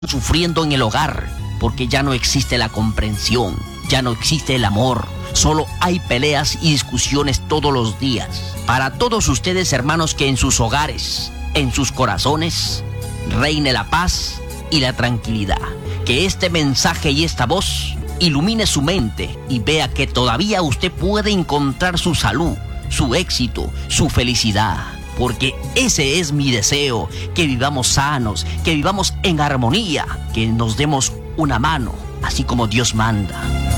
sufriendo en el hogar porque ya no existe la comprensión, ya no existe el amor. Solo hay peleas y discusiones todos los días. Para todos ustedes, hermanos, que en sus hogares, en sus corazones, reine la paz y la tranquilidad. Que este mensaje y esta voz ilumine su mente y vea que todavía usted puede encontrar su salud, su éxito, su felicidad. Porque ese es mi deseo, que vivamos sanos, que vivamos en armonía, que nos demos una mano, así como Dios manda.